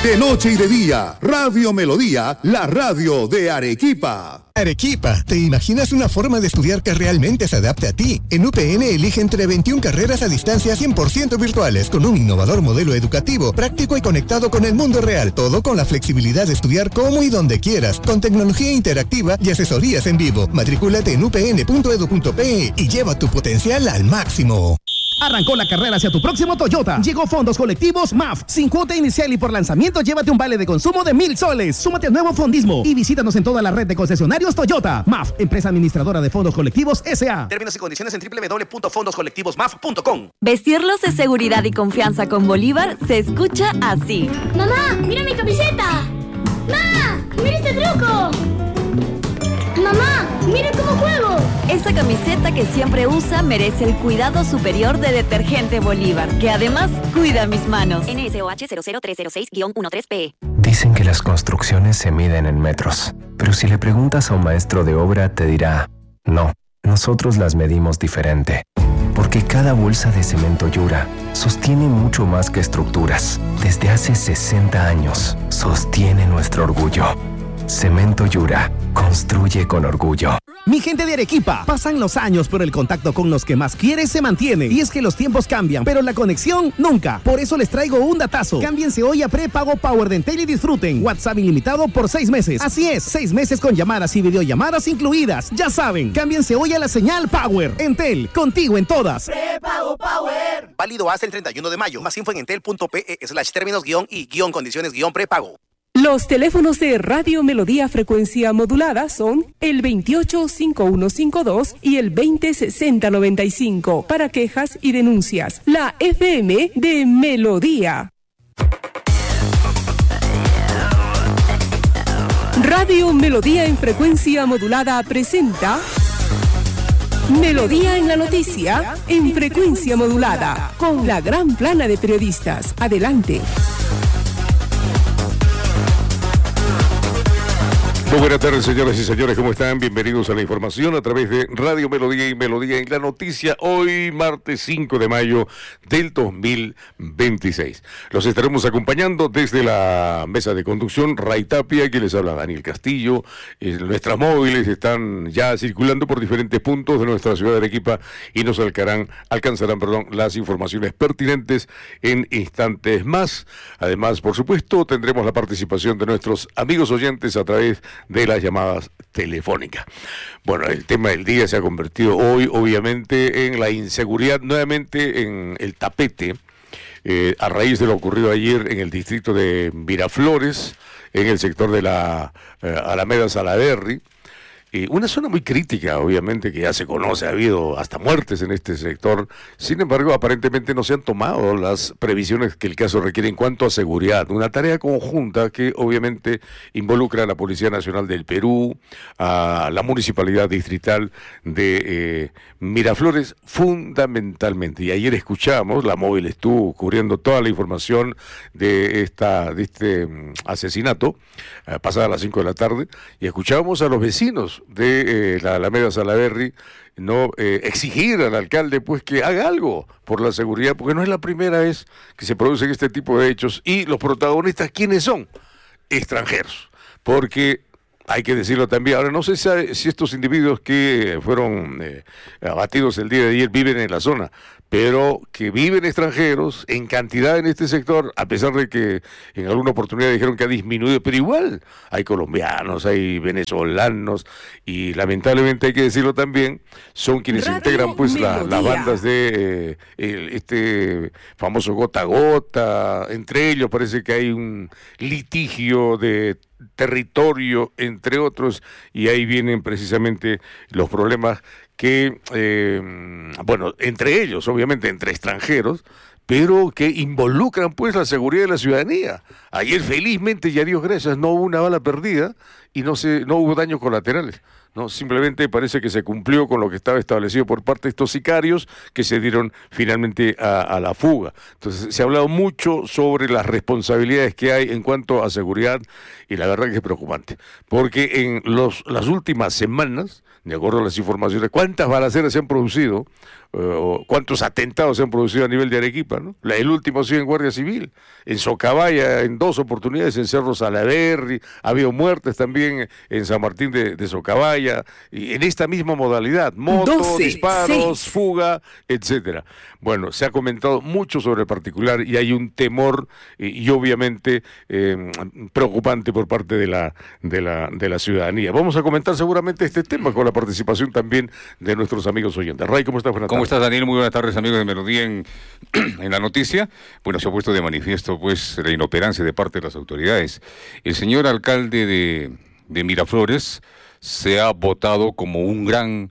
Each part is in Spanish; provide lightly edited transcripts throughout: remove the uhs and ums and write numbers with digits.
De noche y de día, Radio Melodía, la radio de Arequipa. Arequipa, ¿te imaginas una forma de estudiar que realmente se adapte a ti? En UPN elige entre 21 carreras a distancia 100% virtuales, con un innovador modelo educativo, práctico y conectado con el mundo real. Todo con la flexibilidad de estudiar como y donde quieras, con tecnología interactiva y asesorías en vivo. Matricúlate en upn.edu.pe y lleva tu potencial al máximo. Arrancó la carrera hacia tu próximo Toyota. Llegó Fondos Colectivos MAF. Sin cuota inicial y por lanzamiento, llévate un vale de consumo de 1,000 soles. Súmate al nuevo fondismo y visítanos en toda la red de concesionarios Toyota. MAF, empresa administradora de fondos colectivos S.A. Términos y condiciones en www.fondoscolectivosmaf.com. Vestirlos de seguridad y confianza con Bolívar se escucha así. ¡Mamá, mira mi camiseta! ¡Ma! ¡Mira este truco! ¡Mamá, mira cómo juego! Esa camiseta que siempre usa merece el cuidado superior de Detergente Bolívar, que además cuida mis manos. NSOH 00306-13P. Dicen que las construcciones se miden en metros, pero si le preguntas a un maestro de obra te dirá, no, nosotros las medimos diferente. Porque cada bolsa de cemento Yura sostiene mucho más que estructuras. Desde hace 60 años, sostiene nuestro orgullo. Cemento Yura, construye con orgullo. Mi gente de Arequipa, pasan los años, pero el contacto con los que más quieres se mantiene. Y es que los tiempos cambian, pero la conexión nunca. Por eso les traigo un datazo. Cámbiense hoy a prepago Power de Entel y disfruten WhatsApp ilimitado por 6 meses. Así es, 6 meses con llamadas y videollamadas incluidas. Ya saben, cámbiense hoy a la señal Power. Entel, contigo en todas. Prepago Power. Válido hasta el 31 de mayo. Más info en entel.pe/términos-y-condiciones-prepago. Los teléfonos de Radio Melodía Frecuencia Modulada son el 285152 y el 206095 para quejas y denuncias. La FM de Melodía. Radio Melodía en Frecuencia Modulada presenta Melodía en la Noticia en Frecuencia Modulada con la gran plana de periodistas. Adelante. Muy buenas tardes, señoras y señores, ¿cómo están? Bienvenidos a la información a través de Radio Melodía y Melodía en la Noticia, hoy martes 5 de mayo del 2026. Los estaremos acompañando desde la mesa de conducción, Ray Tapia, que les habla Daniel Castillo. Nuestras móviles están ya circulando por diferentes puntos de nuestra ciudad de Arequipa y nos alcanzarán las informaciones pertinentes en instantes más. Además, por supuesto, tendremos la participación de nuestros amigos oyentes a través de las llamadas telefónicas. Bueno, el tema del día se ha convertido hoy, obviamente, en la inseguridad, nuevamente en el tapete, a raíz de lo ocurrido ayer en el distrito de Miraflores, en el sector de la Alameda Salaberry. Una zona muy crítica, obviamente, que ya se conoce, ha habido hasta muertes en este sector. Sin embargo, aparentemente no se han tomado las previsiones que el caso requiere en cuanto a seguridad. Una tarea conjunta que obviamente involucra a la Policía Nacional del Perú, a la Municipalidad Distrital de Miraflores, fundamentalmente. Y ayer escuchamos, la móvil estuvo cubriendo toda la información de este asesinato, pasada las 5 de la tarde, y escuchábamos a los vecinos de la Alameda Salaberry exigir al alcalde pues que haga algo por la seguridad, porque no es la primera vez que se producen este tipo de hechos. Y los protagonistas, ¿quiénes son? Extranjeros, porque hay que decirlo también. Ahora, no sé si estos individuos que fueron abatidos el día de ayer viven en la zona, pero que viven extranjeros en cantidad en este sector, a pesar de que en alguna oportunidad dijeron que ha disminuido, pero igual hay colombianos, hay venezolanos, y lamentablemente hay que decirlo también, son quienes integran pues las bandas de este famoso Gota a Gota. Entre ellos parece que hay un litigio de territorio, entre otros, y ahí vienen precisamente los problemas que, entre ellos, obviamente, entre extranjeros, pero que involucran pues la seguridad de la ciudadanía. Ayer felizmente, y a Dios gracias, no hubo una bala perdida y no hubo daños colaterales. No, simplemente parece que se cumplió con lo que estaba establecido por parte de estos sicarios que se dieron finalmente a la fuga. Entonces, se ha hablado mucho sobre las responsabilidades que hay en cuanto a seguridad, y la verdad que es preocupante, porque en las últimas semanas, de acuerdo a las informaciones, ¿cuántas balaceras se han producido? cuántos atentados se han producido a nivel de Arequipa, ¿no? El último ha sido en Guardia Civil, en Socabaya, en 2 oportunidades, en Cerro Salaverry, ha habido muertes también en San Martín de Socabaya, y en esta misma modalidad, moto, disparos, fuga, etcétera. Bueno, se ha comentado mucho sobre el particular y hay un temor y obviamente preocupante por parte de la ciudadanía. Vamos a comentar seguramente este tema con la participación también de nuestros amigos oyentes. Ray, ¿cómo estás? Buenas tardes. ¿Cómo estás, Daniel? Muy buenas tardes, amigos de Melodía. En la noticia, bueno, se ha puesto de manifiesto pues la inoperancia de parte de las autoridades. El señor alcalde de Miraflores se ha votado como un gran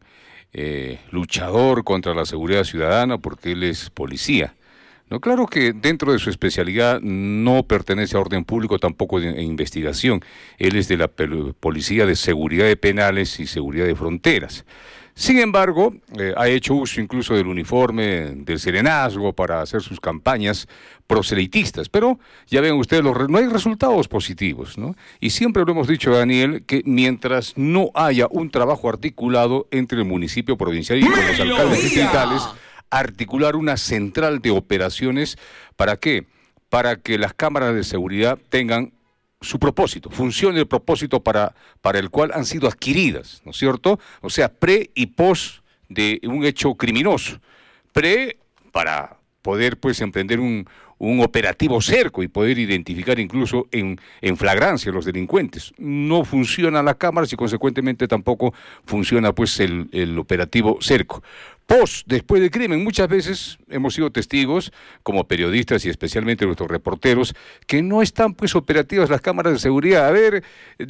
luchador contra la seguridad ciudadana porque él es policía. No, claro que dentro de su especialidad no pertenece a orden público, tampoco de investigación. Él es de la Policía de Seguridad de Penales y Seguridad de Fronteras. Sin embargo, ha hecho uso incluso del uniforme del serenazgo para hacer sus campañas proselitistas, pero ya ven ustedes, no hay resultados positivos, ¿no? Y siempre lo hemos dicho, Daniel, que mientras no haya un trabajo articulado entre el municipio provincial y con los alcaldes distritales, articular una central de operaciones, ¿para qué? Para que las cámaras de seguridad tengan su propósito, funcione el propósito para el cual han sido adquiridas, ¿no es cierto? O sea, pre y post de un hecho criminoso. Pre para poder pues emprender un operativo cerco y poder identificar incluso en flagrancia a los delincuentes. No funcionan las cámaras y consecuentemente tampoco funciona pues el operativo cerco. Post, después del crimen, muchas veces hemos sido testigos, como periodistas y especialmente nuestros reporteros, que no están pues operativas las cámaras de seguridad. A ver,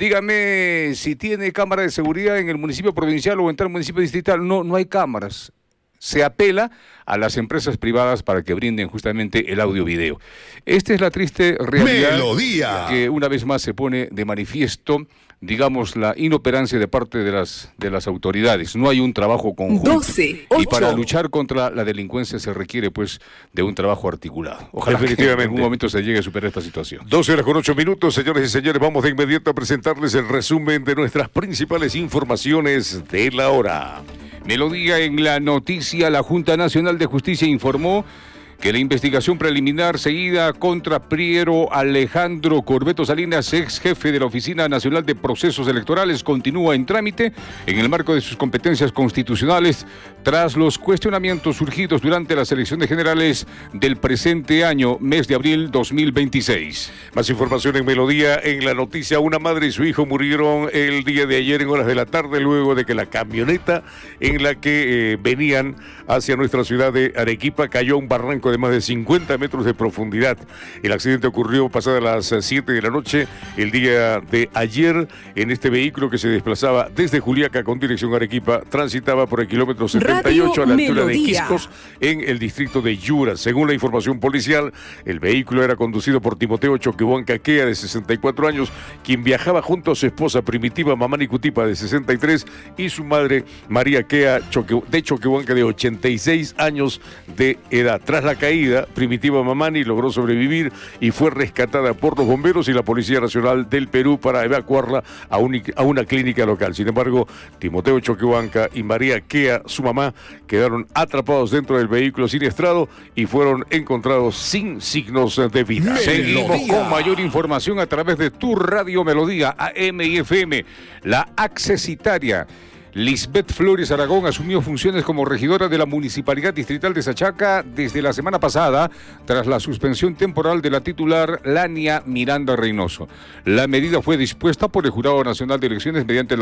dígame si tiene cámara de seguridad en el municipio provincial o en tal municipio distrital. No hay cámaras. Se apela a las empresas privadas para que brinden justamente el audio-video. Esta es la triste realidad Melodía, que una vez más se pone de manifiesto, digamos, la inoperancia de parte de las autoridades. No hay un trabajo conjunto. 12, y para luchar contra la delincuencia se requiere, pues, de un trabajo articulado. Ojalá que en algún momento se llegue a superar esta situación. 12:08, señores y señores. Vamos de inmediato a presentarles el resumen de nuestras principales informaciones de la hora. Melodía en la noticia. La Junta Nacional de Justicia informó que la investigación preliminar seguida contra Priero Alejandro Corbeto Salinas, ex jefe de la Oficina Nacional de Procesos Electorales, continúa en trámite en el marco de sus competencias constitucionales tras los cuestionamientos surgidos durante las elecciones generales del presente año, mes de abril 2026. Más información en Melodía en la noticia. Una madre y su hijo murieron el día de ayer en horas de la tarde luego de que la camioneta en la que venían hacia nuestra ciudad de Arequipa cayó a un barranco de más de 50 metros de profundidad. El accidente ocurrió pasadas las 7 de la noche el día de ayer en este vehículo que se desplazaba desde Juliaca con dirección a Arequipa. Transitaba por el kilómetro 78 a la altura de Quiscos en el distrito de Yura. Según la información policial, el vehículo era conducido por Timoteo Choquehuanca Quea, de 64 años, quien viajaba junto a su esposa Primitiva Mamani Cutipa, de 63, y su madre María Quea de Choquehuanca, de 86 años de edad. Tras la caída, Primitiva Mamani logró sobrevivir y fue rescatada por los bomberos y la Policía Nacional del Perú para evacuarla a una clínica local. Sin embargo, Timoteo Choquehuanca y María Quea, su mamá, quedaron atrapados dentro del vehículo siniestrado y fueron encontrados sin signos de vida. Seguimos con mayor información a través de tu radio Melodía AM y FM. La accesitaria Lisbeth Flores Aragón asumió funciones como regidora de la Municipalidad Distrital de Sachaca desde la semana pasada, tras la suspensión temporal de la titular Lania Miranda Reynoso. La medida fue dispuesta por el Jurado Nacional de Elecciones mediante